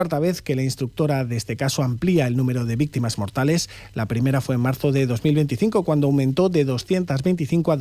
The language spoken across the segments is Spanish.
Cuarta vez que la instructora de este caso amplía el número de víctimas mortales. La primera fue en marzo de 2025, cuando aumentó de 225 a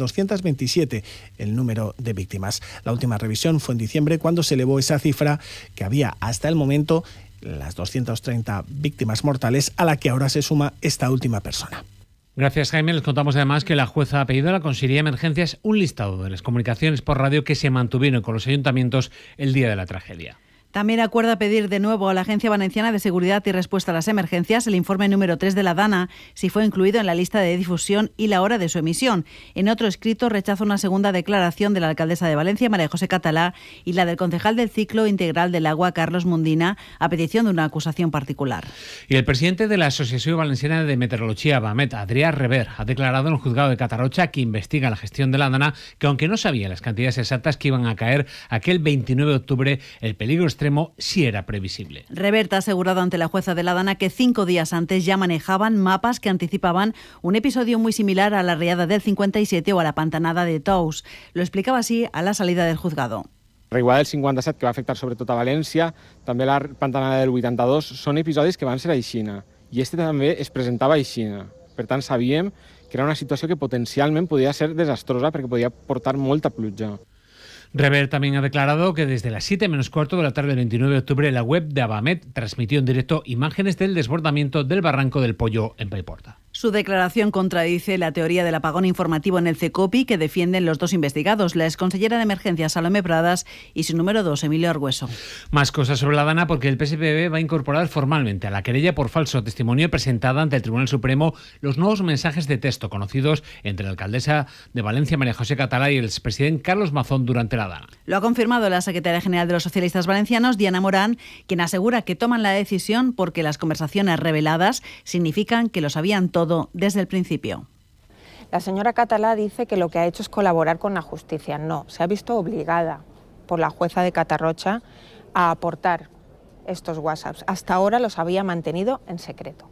227 el número de víctimas. La última revisión fue en diciembre, cuando se elevó esa cifra que había hasta el momento, las 230 víctimas mortales, a la que ahora se suma esta última persona. Gracias, Jaime. Les contamos además que la jueza ha pedido a la Consejería de Emergencias un listado de las comunicaciones por radio que se mantuvieron con los ayuntamientos el día de la tragedia. También acuerda pedir de nuevo a la Agencia Valenciana de Seguridad y Respuesta a las Emergencias el informe número 3 de la DANA, si fue incluido en la lista de difusión y la hora de su emisión. En otro escrito rechaza una segunda declaración de la alcaldesa de Valencia, María José Catalá, y la del concejal del Ciclo Integral del Agua, Carlos Mundina, a petición de una acusación particular. Y el presidente de la Asociación Valenciana de Meteorología, BAMET, Adrià Rever, ha declarado en el juzgado de Catarrocha, que investiga la gestión de la DANA, que aunque no sabía las cantidades exactas que iban a caer aquel 29 de octubre, el peligro extremo sí era previsible. Revert ha asegurado ante la jueza de la DANA que 5 días antes ya manejaban mapas que anticipaban un episodio muy similar a la riada del 57 o a la pantanada de Tous. Lo explicaba así a la salida del juzgado. La riuada del 57, que va afectar sobretot a València, també la pantanada del 82, són episodis que van ser aixina, i este també es presentava aixina. Per tant, sabíem que era una situació que potencialment podia ser desastrosa perquè podia portar molta pluja. Rever también ha declarado que desde las 7 menos cuarto de la tarde del 29 de octubre la web de Abamet transmitió en directo imágenes del desbordamiento del barranco del Pollo en Paiporta. Su declaración contradice la teoría del apagón informativo en el CECOPI que defienden los dos investigados, la exconsellera de Emergencias Salomé Pradas y su número 2, Emilio Argüeso. Más cosas sobre la DANA, porque el PSPB va a incorporar formalmente a la querella por falso testimonio presentada ante el Tribunal Supremo los nuevos mensajes de texto conocidos entre la alcaldesa de Valencia, María José Catalá, y el expresidente Carlos Mazón durante la DANA. Lo ha confirmado la secretaria general de los socialistas valencianos, Diana Morán, quien asegura que toman la decisión porque las conversaciones reveladas significan que lo sabían todo desde el principio. La señora Catalá dice que lo que ha hecho es colaborar con la justicia. No, se ha visto obligada por la jueza de Catarrocha a aportar estos WhatsApps. Hasta ahora los había mantenido en secreto.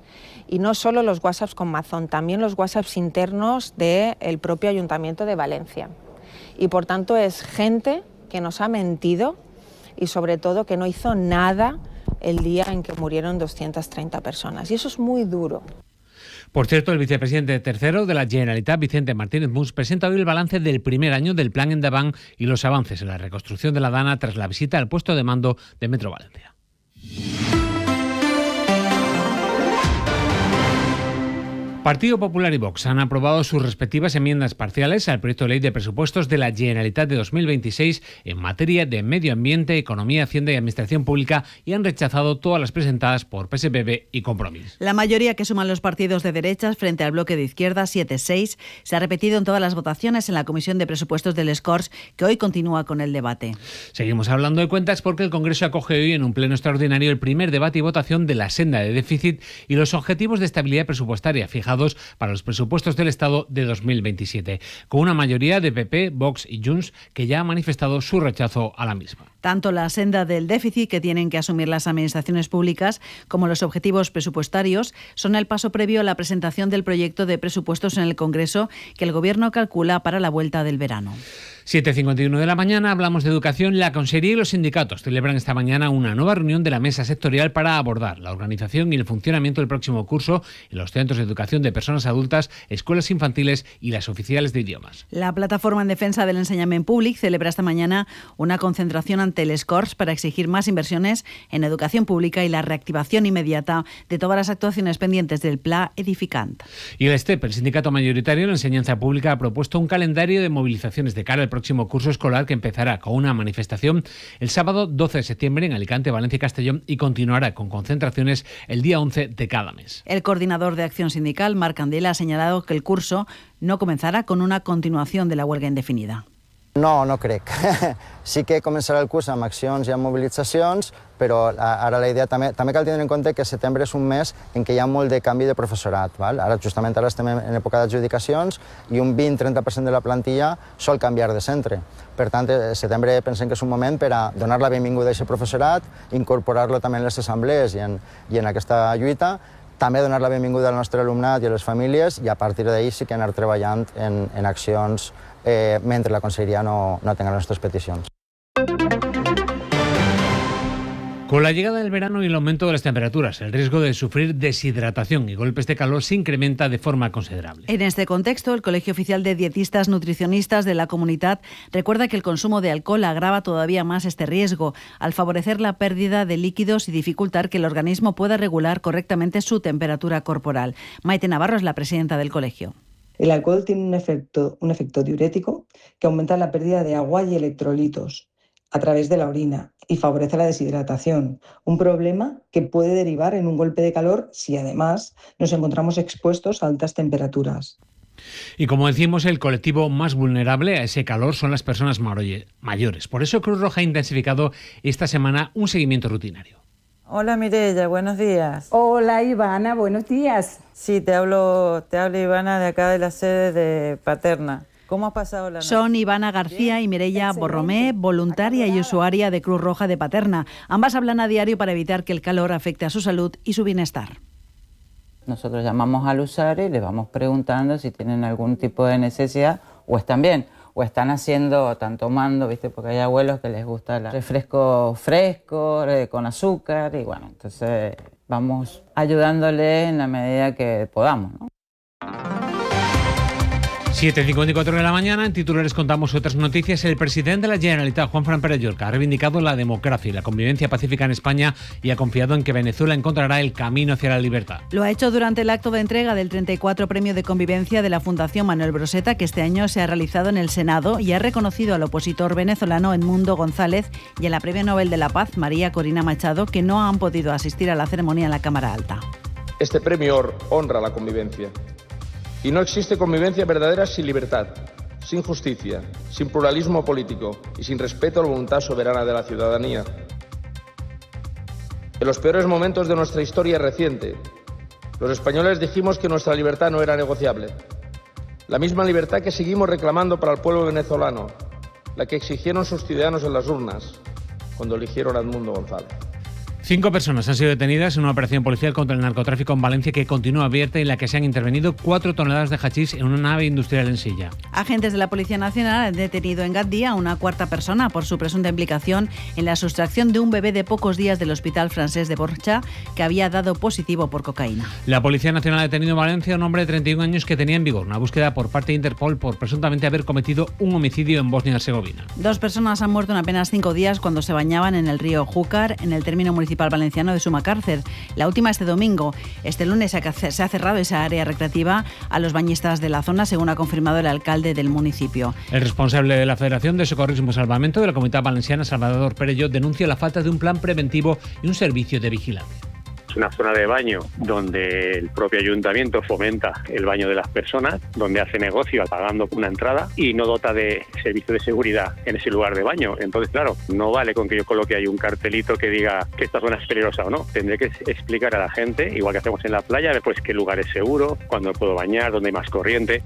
Y no solo los WhatsApps con Mazón, también los WhatsApps internos del propio Ayuntamiento de Valencia. Y por tanto es gente que nos ha mentido y sobre todo que no hizo nada el día en que murieron 230 personas. Y eso es muy duro. Por cierto, el vicepresidente tercero de la Generalitat, Vicente Martínez Mus, presenta hoy el balance del primer año del Plan Endavant y los avances en la reconstrucción de la DANA tras la visita al puesto de mando de Metro Valencia. Partido Popular y Vox han aprobado sus respectivas enmiendas parciales al proyecto de ley de presupuestos de la Generalitat de 2026 en materia de medio ambiente, economía, hacienda y administración pública, y han rechazado todas las presentadas por PSPB y Compromís. La mayoría que suman los partidos de derechas frente al bloque de izquierda, 7-6, se ha repetido en todas las votaciones en la Comisión de Presupuestos del Corts, que hoy continúa con el debate. Seguimos hablando de cuentas porque el Congreso acoge hoy en un pleno extraordinario el primer debate y votación de la senda de déficit y los objetivos de estabilidad presupuestaria fijados para los presupuestos del Estado de 2027, con una mayoría de PP, Vox y Junts que ya ha manifestado su rechazo a la misma. Tanto la senda del déficit que tienen que asumir las administraciones públicas como los objetivos presupuestarios son el paso previo a la presentación del proyecto de presupuestos en el Congreso que el Gobierno calcula para la vuelta del verano. 7:51 de la mañana, hablamos de educación. La Consellería y los sindicatos celebran esta mañana una nueva reunión de la mesa sectorial para abordar la organización y el funcionamiento del próximo curso en los centros de educación de personas adultas, escuelas infantiles y las oficiales de idiomas. La Plataforma en Defensa del Enseñament Públic celebra esta mañana una concentración ante el Corts para exigir más inversiones en educación pública y la reactivación inmediata de todas las actuaciones pendientes del Pla Edificant. Y el STEP, el sindicato mayoritario en la enseñanza pública, ha propuesto un calendario de movilizaciones de cara al próximo curso escolar que empezará con una manifestación el sábado 12 de septiembre en Alicante, Valencia y Castellón y continuará con concentraciones el día 11 de cada mes. El coordinador de Acción Sindical, Marc Candela, ha señalado que el curso no comenzará con una continuación de la huelga indefinida. No crec. Sí que començarà el curs amb accions i amb mobilitzacions, però ara la idea també cal tindre en compte que setembre és un mes en què hi ha molt de canvi de professorat. Val? Justament ara estem en època d'adjudicacions i un 20-30% de la plantilla sol canviar de centre. Per tant, setembre pensem que és un moment per a donar la benvinguda a aquest professorat, incorporar-lo també en les assemblees i en aquesta lluita, també donar la benvinguda al nostre alumnat i a les famílies i a partir d'ahir sí que anar treballant en accions mentre la Conselleria no tenga les nostres peticions. Con la llegada del verano y el aumento de las temperaturas, el riesgo de sufrir deshidratación y golpes de calor se incrementa de forma considerable. En este contexto, el Colegio Oficial de Dietistas Nutricionistas de la Comunitat recuerda que el consumo de alcohol agrava todavía más este riesgo, al favorecer la pérdida de líquidos y dificultar que el organismo pueda regular correctamente su temperatura corporal. Maite Navarro es la presidenta del colegio. El alcohol tiene un efecto diurético que aumenta la pérdida de agua y electrolitos a través de la orina y favorece la deshidratación, un problema que puede derivar en un golpe de calor si además nos encontramos expuestos a altas temperaturas. Y como decimos, el colectivo más vulnerable a ese calor son las personas mayores. Por eso Cruz Roja ha intensificado esta semana un seguimiento rutinario. Hola Mireia, buenos días. Hola Ivana, buenos días. Sí, te habla Ivana de acá de la sede de Paterna. ¿Cómo ha pasado la noche? Son Ivana García y Mireia Borromé, voluntaria y usuaria de Cruz Roja de Paterna. Ambas hablan a diario para evitar que el calor afecte a su salud y su bienestar. Nosotros llamamos al usuario y les vamos preguntando si tienen algún tipo de necesidad o están bien, o están haciendo, o están tomando, ¿viste? Porque hay abuelos que les gusta el refresco fresco, con azúcar, y bueno, entonces vamos ayudándoles en la medida que podamos, ¿no? 7:54 de la mañana, en titulares contamos otras noticias. El presidente de la Generalitat, Juanfran Pérez Llorca, ha reivindicado la democracia y la convivencia pacífica en España y ha confiado en que Venezuela encontrará el camino hacia la libertad. Lo ha hecho durante el acto de entrega del 34 Premio de Convivencia de la Fundación Manuel Broseta, que este año se ha realizado en el Senado, y ha reconocido al opositor venezolano Edmundo González y a la Premio Nobel de la Paz, María Corina Machado, que no han podido asistir a la ceremonia en la Cámara Alta. Este premio honra la convivencia. Y no existe convivencia verdadera sin libertad, sin justicia, sin pluralismo político y sin respeto a la voluntad soberana de la ciudadanía. En los peores momentos de nuestra historia reciente, los españoles dijimos que nuestra libertad no era negociable. La misma libertad que seguimos reclamando para el pueblo venezolano, la que exigieron sus ciudadanos en las urnas cuando eligieron a Edmundo González. 5 personas han sido detenidas en una operación policial contra el narcotráfico en Valencia que continúa abierta y en la que se han intervenido 4 toneladas de hachís en una nave industrial en Silla. Agentes de la Policía Nacional han detenido en Gandia a una cuarta persona por su presunta implicación en la sustracción de un bebé de pocos días del Hospital Francés de Borja que había dado positivo por cocaína. La Policía Nacional ha detenido en Valencia a un hombre de 31 años que tenía en vigor una búsqueda por parte de Interpol por presuntamente haber cometido un homicidio en Bosnia-Herzegovina. 2 personas han muerto en apenas 5 días cuando se bañaban en el río Júcar, en el término municipal valenciano de Sumacárcer. La última este domingo. Este lunes se ha cerrado esa área recreativa a los bañistas de la zona, según ha confirmado el alcalde del municipio. El responsable de la Federación de Socorrismo y Salvamento de la Comunidad Valenciana, Salvador Perello, denuncia la falta de un plan preventivo y un servicio de vigilancia. Es una zona de baño donde el propio ayuntamiento fomenta el baño de las personas, donde hace negocio pagando una entrada y no dota de servicio de seguridad en ese lugar de baño. Entonces, claro, no vale con que yo coloque ahí un cartelito que diga que esta zona es peligrosa o no. Tendré que explicar a la gente, igual que hacemos en la playa, después qué lugar es seguro, cuándo me puedo bañar, dónde hay más corriente.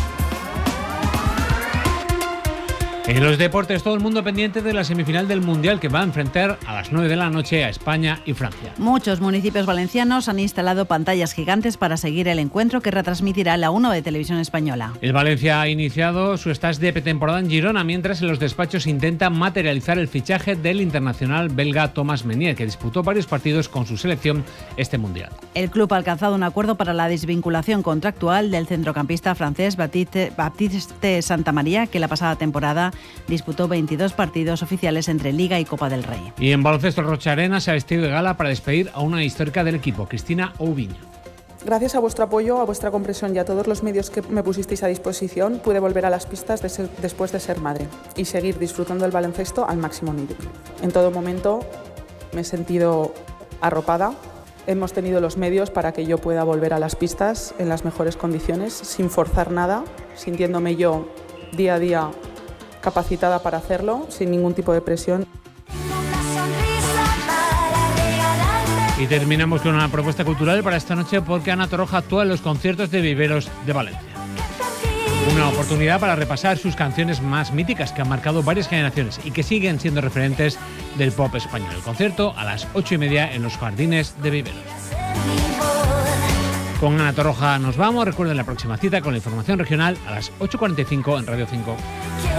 En los deportes, todo el mundo pendiente de la semifinal del Mundial que va a enfrentar a las 9 de la noche a España y Francia. Muchos municipios valencianos han instalado pantallas gigantes para seguir el encuentro que retransmitirá la 1 de Televisión Española. El Valencia ha iniciado su stage de pretemporada en Girona, mientras en los despachos intenta materializar el fichaje del internacional belga Thomas Meunier, que disputó varios partidos con su selección este Mundial. El club ha alcanzado un acuerdo para la desvinculación contractual del centrocampista francés Baptiste Santamaría, que la pasada temporada disputó 22 partidos oficiales entre Liga y Copa del Rey. Y en baloncesto, Rocha Arena se ha vestido de gala para despedir a una histórica del equipo, Cristina Oubiña. Gracias a vuestro apoyo, a vuestra comprensión y a todos los medios que me pusisteis a disposición, pude volver a las pistas después de ser madre y seguir disfrutando del baloncesto al máximo nivel. En todo momento me he sentido arropada. Hemos tenido los medios para que yo pueda volver a las pistas en las mejores condiciones, sin forzar nada, sintiéndome yo día a día capacitada para hacerlo, sin ningún tipo de presión. Y terminamos con una propuesta cultural para esta noche porque Ana Torroja actúa en los conciertos de Viveros de Valencia. Una oportunidad para repasar sus canciones más míticas que han marcado varias generaciones y que siguen siendo referentes del pop español. El concierto a las 8:30 en los Jardines de Viveros. Con Ana Torroja nos vamos. Recuerden la próxima cita con la información regional a las 8:45 en Radio 5.